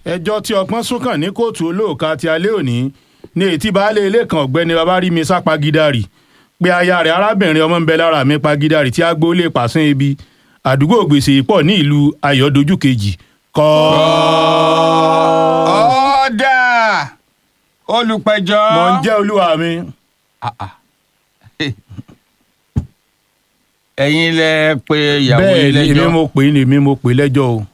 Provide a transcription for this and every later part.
ẹjọ́ tí ọpọ́n sún kàn ní kóòtù olóòka ti alẹ́ òní ní ètí baálé ilé kan ọ̀gbẹ́ni Babárìmísà Pagídárì pé aya rẹ̀ arábìnrin ọmọ ń bẹ lára mi Pagídárì tí agboolé pàṣán ebi àdúgbò gbèsè pọ̀ ní ìlú Ayọ̀dójú kejì kọ́. ọ̀dà olùpẹ̀jọ́. mo ń jẹ́ olúwa mi. ẹ̀yin lẹ pé ìyàwó yín lẹ́jọ́. bẹ́ẹ̀ ni èmi mo pè lẹ́jọ́ o.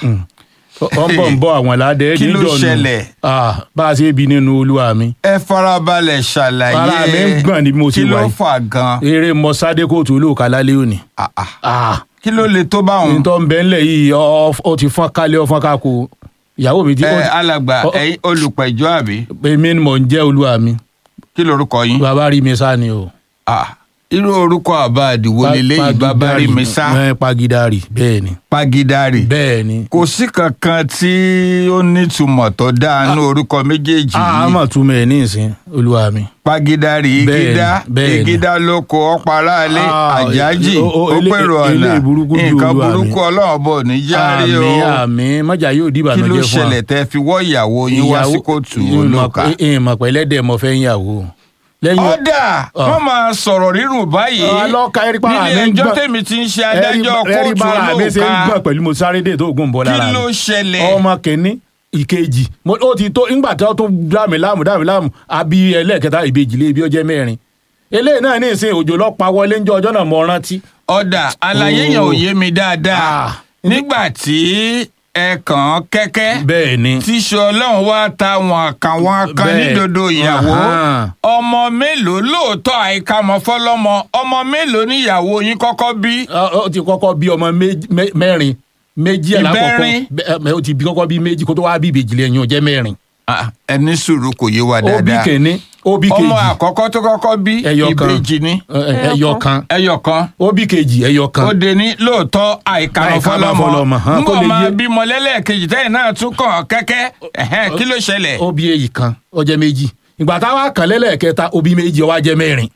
ń bọ̀ àwọn aládé kí ló ṣẹlẹ̀. bá a ṣe bí nínú olúwa mi. ẹ farabalẹ̀ ṣàlàyé. ara mi ń gbọ̀n ní bí mo ṣe wà yìí. kí ló fà gan. eré mọ́sádé kóòtù olóòka lálẹ́ òní. kí ló le tó báwọn. nítorí bẹ́ẹ̀ ńlẹ̀ yìí ó ti fọ́n kálẹ̀ ọ̀fọ́n kákó ìyàwó mi ti. alàgbà ẹ̀yin olùpẹ̀jọ́ àbí. èmi ni mò ń jẹ́ olúwa mi. kí lorúkọ yín. Babárìmísà ni o. irú orúkọ àbá àdìwọ lélẹ́yìí Babárìmísà. Pagídárì bẹ́ẹ̀ ni. Pagídárì. bẹ́ẹ̀ ni. kò sí kankan tí ó nítumọ̀ tó dáa ní orúkọ méjèèjì yìí. àmọ̀ túmọ̀ ẹ̀ ní ìsìn olúwa mi. Pagídárì igídá lóko ọ̀páráalé àjájì òpèrò ọ̀nà nǹkan burúkú ọlọ́run bọ̀ ní járe o. àmín mọ́jà yóò dìbà kí náà ló jẹ́ fún wa. ṣẹlẹ̀ tẹ́ fi wọ́ ìyàwó yín wá sí kóòtù olóòka. ìmọ̀ pẹ̀lẹ́dẹ̀ mọ̀ fẹ́ yàwó. ọ̀dà wọ́n máa sọ̀rọ̀ rírùn báyìí nílé ẹjọ́ tèmi ti ń ṣe adájọ́ kóòtù olóòka. mi ṣe ń gbọ̀n pẹ̀lú mo sáré dé tó gùn bọ́ lára mi. kí ló ṣẹlẹ̀. ọmọ kìíní ìkejì ó ti tó ńgbà tí wọ́n tún dá mi láàmú àbí ẹlẹ́ẹ̀kẹta ìbejì lé ibi ọjọ́ mẹ́rin eléyìí náà ní ìsìn òjò lọ́pàá wọlé ń jọ ọjọ́ náà mọ́ rántí. ọ̀dà àlàyé yẹn ò yé mi dáadáa nígbà tí ẹ kàn án kẹ́kẹ́. bẹ́ẹ̀ ni. tíṣu ọlọ́run wá ta wọn kan nídodo ìyàwó. ọmọ mélòó lóòótọ́ àìkàmọ́ fọlọ́mọ ọmọ mélòó níyàwó yín kọ́kọ́ bí. ó ti kọ́kọ́ bí ọmọ mẹ́rin méjì alákọ̀ọ́kọ́ ó ti bí kọ́kọ́ bí méjì kó tó wá bí ìbejì lẹ́yìn ó jẹ́ mẹ́rin. ẹni sùúrù kò yé wa dáadáa. ó bí kìíní ó bí kejì. ọmọ àkọ́kọ́ tó kọ́kọ́ bí ìbejì ni. ẹyọkan. ó bí kejì ẹyọkan. ó de ní lóòótọ́ àìkàmọ́ fọlọ́mọ. n kò máa bímọ lẹ́lẹ́kejì tẹ́yìn náà tún kàn kẹ́kẹ́ kí ló ṣẹlẹ̀. ó bí èyí kan ó jẹ́ méjì ìgbà táwa kàn lẹ́lẹ́kẹta ó bí méjì ó wá jẹ́ mẹ́rin.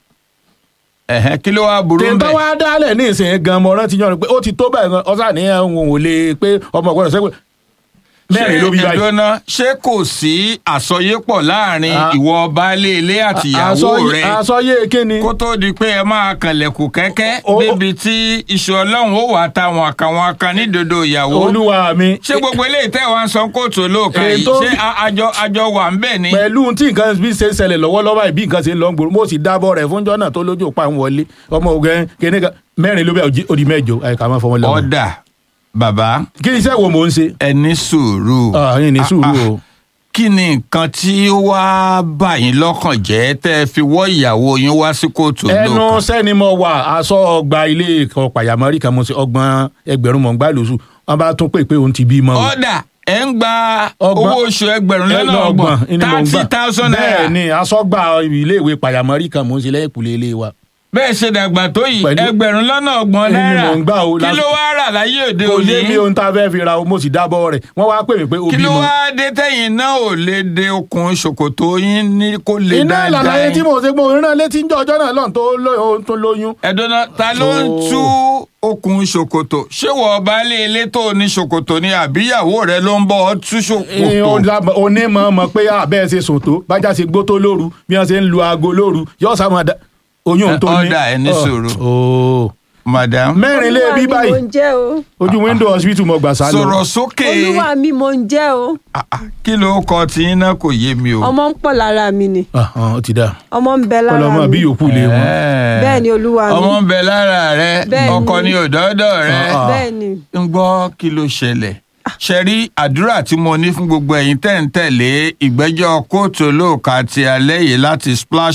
kí ló wá burú bẹ́ẹ̀. tèǹtà wá dálẹ̀ ní ìsìn gan mọ̀rán ti yan pé ó ti tó bẹ́ẹ̀ ọ̀sán ní ẹ̀hún ò lè pé ọmọ ọ̀gbọ́n ṣe pé mẹ́rin ló bí báyìí. ẹ̀dọ́nà ṣé kò sí àsọyépọ̀ láàrin ìwọ baálé ilé àti ìyàwó rẹ. àsọyé kíni. kó tó di pé ẹ máa kànlẹ̀kùn kẹ́kẹ́ níbi tí iṣu ọlọ́run ó wà táwọn kan nídodo ìyàwó. olúwa mi. ṣé gbogbo eléyìí tẹ́ wá ń san kóòtù olóòka yìí ṣé àjọ wà ń bẹ̀ ni. pẹ̀lú tí nǹkan bí ṣe ń ṣẹlẹ̀ lọ́wọ́lọ́wọ́ ìbí nǹkan ṣe ń lọ ń gbòòrò mo sì dábọ̀ rẹ̀ fúnjọ́ náà tó lójú pa ń wọlé ọmọ ògùn kíní mẹ́rin ló bẹ̀ ó di mẹ́jọ àyíká máa fọwọ́ lọ́wọ́. ọ̀dà bàbá. kí iṣẹ́ wo mò ń ṣe. ẹ ní sùúrù. ẹ̀yin ní sùúrù o. kí ni nǹkan tí ó wá bà yín lọ́kàn jẹ́ tẹ́ ẹ fi wọ́ ìyàwó yín wá sí kóòtù olóòka. ẹnu sẹ́ni mo wà aṣọ ọgbà ilé kan pàyàmọ́rí kan mo ṣe ọgbọ̀n ẹgbẹ̀rún mọ̀ ń gbà lóṣù wọn bá tún pè pé òun ti bímọ. ọ̀dà ẹ̀ ń gba owó oṣù ẹgbẹ̀rún lọ́nà ọgbọ̀n 30,000 naira. bẹ́ẹ̀ ni aṣọ́gbà iléèwé pàyàmọ́rí kan mo ń ṣe lẹ́yìn ìkùlé ilé wa. bẹ́ẹ̀ ṣe dàgbà tó yìí ẹgbẹ̀rún lọ́nà ọgbọ̀n náírà kí ló wá rà láyé òde òní. kò yé mi ohun tá a fẹ́ fi ra mo sì dábọ̀ rẹ̀ wọ́n wá pè mí pé ó bímọ. kí ló wá dé tẹ̀yìn náà ò lè de okùn ṣòkòtò yín ní kó lè dáadáa. iná ìlànà tí mo ṣe pé òun náà létí ń jọ ọjọ́ náà lọ́n tó lóyún. ẹ̀dọ́nà ta ló ń tú okùn ṣòkòtò ṣé wọ baálé ilé tó ní ṣòkòtò ni àbíyàwó rẹ ló ń bọ́ ọ tú ṣòkòtò. onímọ̀ mọ̀ pé àbẹ́ ṣe sòtó bájá ṣe gbó tó lóru bí wọ́n ṣe ń lu aago lóru yóò sá máa oyún tó ní. ọ̀dà ẹni sòrò. madam. mẹ́rin lé bí báyìí ojú window hospital mo gbà sálọ. sọ̀rọ̀ sókè. olúwa mi mo ń jẹ́ o. kí ló kọ tí iná kò yé mi o. ọmọ ń pọ̀ lára mi ni. ó ti dà. ọmọ ń bẹ lára mi. ọlọmọ bí yòókù lè wọn. bẹ́ẹ̀ ni olúwa mi. ọmọ ń bẹ lára rẹ ọkọ ni òdọ́dọ̀ rẹ. bẹ́ẹ̀ ni. ń gbọ́ kí ló ṣẹlẹ̀. ṣe rí àdúrà tí mo ní fún gbogbo ẹ̀yin tẹ́ ń tẹ̀lé ìgbẹ́jọ́ kóòtù olóòka ti alẹ́ yìí láti Splash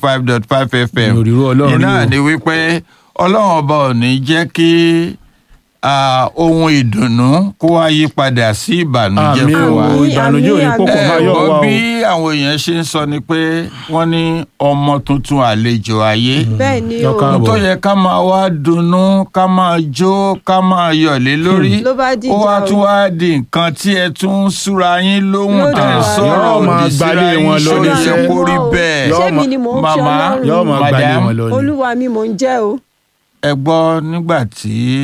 105.5 FM iná ni wípé ọlọ́run ọba ò ní jẹ́ kí ohun ìdùnnú kó wá yí padà sí ìbànújẹ́ fún wa. ìbànújẹ́ ò ní kókò máa yọ̀ wá o. bí àwọn èèyàn ṣe ń sọ ni pé wọ́n ní ọmọ tuntun àlejò ayé. bẹ́ẹ̀ ni o. tó yẹ ká máa wá dunnú ká máa jó ká máa yọ̀lé lórí. ló bá dìjà o. ó wá tún wá di nǹkan tí ẹ tún ń súra yín lóhùn tẹ̀ ń sọ̀rọ̀ òdì síra yín ṣó yẹ kó rí bẹ́ẹ̀. ṣé mi ni mò ń ṣe ọlọ́run. màmá olúwa mi mò ń jẹ́ o. ẹ gbọ́ nígbà tí